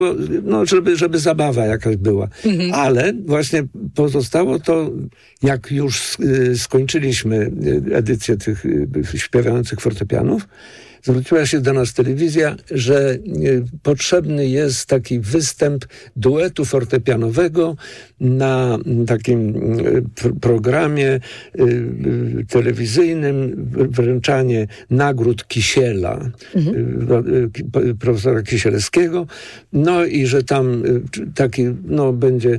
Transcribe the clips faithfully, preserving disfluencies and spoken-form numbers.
no, żeby, żeby zabawa jakaś była. Mhm. Ale właśnie pozostało to, jak już skończyliśmy edycję tych śpiewających fortepianów, zwróciła się do nas telewizja, że potrzebny jest taki występ duetu fortepianowego na takim programie telewizyjnym, wręczanie nagród Kisiela, mhm. profesora Kisielewskiego, no i że tam taki, no będzie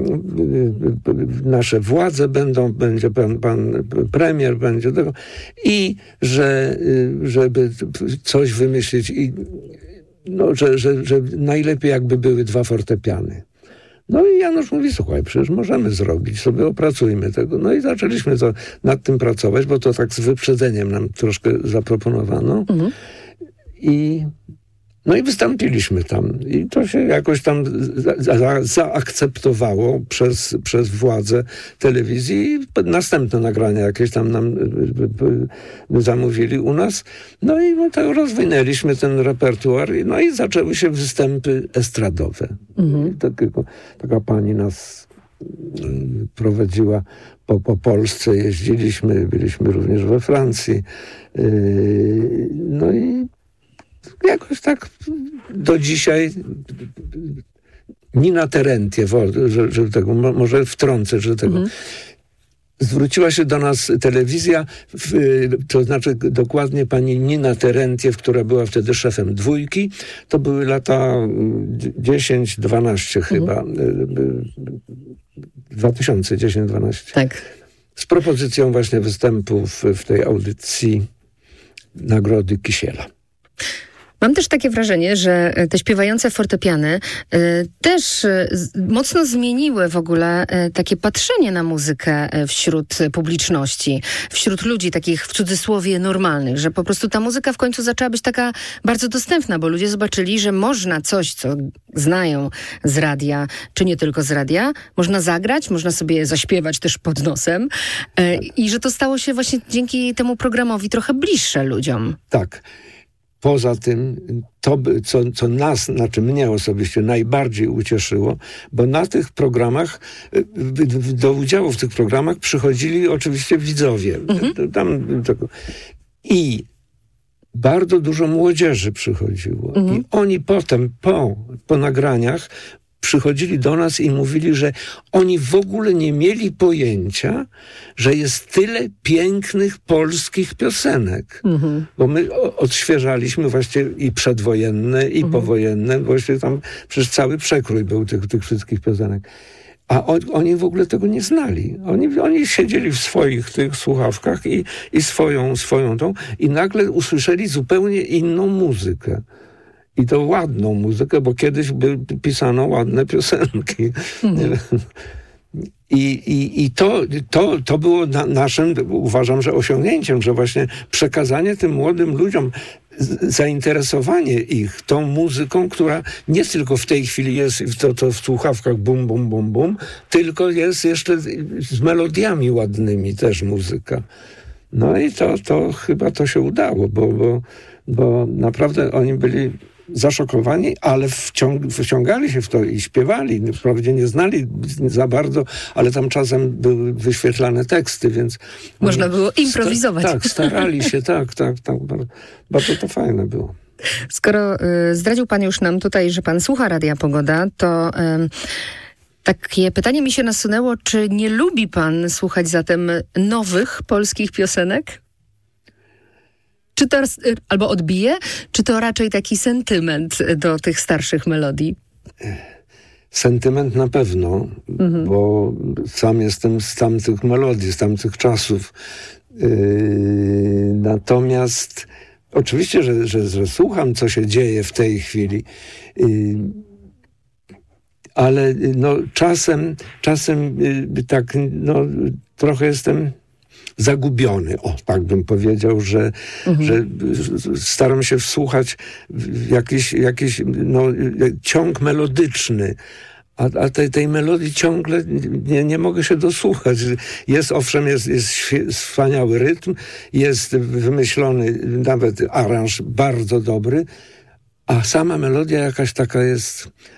nasze władze będą, będzie pan, pan premier, będzie tego i że żeby coś wymyślić i no, że, że, że najlepiej jakby były dwa fortepiany. No i Janusz mówi, słuchaj, przecież możemy zrobić, sobie opracujmy tego. No i zaczęliśmy to, nad tym pracować, bo to tak z wyprzedzeniem nam troszkę zaproponowano. Mhm. I no i wystąpiliśmy tam. I to się jakoś tam za, za, zaakceptowało przez, przez władze telewizji. I następne nagrania jakieś tam nam y, y, zamówili u nas. No i no, tak rozwinęliśmy ten repertuar. No i zaczęły się występy estradowe. Mhm. Takiego, taka pani nas y, prowadziła po, po Polsce. Jeździliśmy, byliśmy również we Francji. Y, no i jakoś tak do dzisiaj Nina Terentiew, że, że tego, może wtrącę, że tego. Mhm. Zwróciła się do nas telewizja, w, to znaczy dokładnie pani Nina Terentiew, która była wtedy szefem Dwójki. To były lata dziesięć dwanaście mhm. chyba. dwa tysiące dziesięć dwanaście. Tak. Z propozycją właśnie występu w, w tej audycji Nagrody Kisiela. Mam też takie wrażenie, że te śpiewające fortepiany y, też y, mocno zmieniły w ogóle y, takie patrzenie na muzykę y, wśród publiczności, wśród ludzi takich w cudzysłowie normalnych, że po prostu ta muzyka w końcu zaczęła być taka bardzo dostępna, bo ludzie zobaczyli, że można coś, co znają z radia, czy nie tylko z radia, można zagrać, można sobie zaśpiewać też pod nosem y, i że to stało się właśnie dzięki temu programowi trochę bliższe ludziom. Tak. Poza tym, to, co, co nas, znaczy mnie osobiście najbardziej ucieszyło, bo na tych programach, do udziału w tych programach przychodzili oczywiście widzowie. Mhm. Tam, tego. I bardzo dużo młodzieży przychodziło. Mhm. I oni potem, po, po nagraniach, przychodzili do nas i mówili, że oni w ogóle nie mieli pojęcia, że jest tyle pięknych polskich piosenek. Mhm. Bo my odświeżaliśmy właściwie i przedwojenne, i mhm. powojenne. Właściwie tam przecież cały przekrój był tych, tych wszystkich piosenek. A on, oni w ogóle tego nie znali. Oni, oni siedzieli w swoich tych słuchawkach i, i swoją, swoją tą i nagle usłyszeli zupełnie inną muzykę. I to ładną muzykę, bo kiedyś by pisano ładne piosenki. Mm. I, i, i to, to, to było na, naszym, uważam, że osiągnięciem, że właśnie przekazanie tym młodym ludziom, zainteresowanie ich tą muzyką, która nie tylko w tej chwili jest to, to w słuchawkach bum, bum, bum, bum, tylko jest jeszcze z melodiami ładnymi też muzyka. No i to, to chyba to się udało, bo, bo, bo naprawdę oni byli zaszokowani, ale wciąg- wciągali się w to i śpiewali. Wprawdzie nie znali za bardzo, ale tam czasem były wyświetlane teksty, więc... Można było improwizować. Sta- tak, starali się, tak, tak, tak. Bardzo, bardzo to fajne było. Skoro y, zdradził pan już nam tutaj, że pan słucha Radia Pogoda, to... Y, Takie pytanie mi się nasunęło, czy nie lubi pan słuchać zatem nowych polskich piosenek? Czy to, albo odbije, czy to raczej taki sentyment do tych starszych melodii? Sentyment na pewno, mhm. bo sam jestem z tamtych melodii, z tamtych czasów. Yy, natomiast oczywiście, że, że, że słucham, co się dzieje w tej chwili. Yy, ale no, czasem, czasem yy, tak no, trochę jestem zagubiony, o, tak bym powiedział, że, mhm. że staram się wsłuchać w jakiś, jakiś no, ciąg melodyczny, a, a tej, tej melodii ciągle nie, nie mogę się dosłuchać. Jest, owszem, jest, jest wspaniały rytm, jest wymyślony nawet aranż bardzo dobry, a sama melodia jakaś taka jest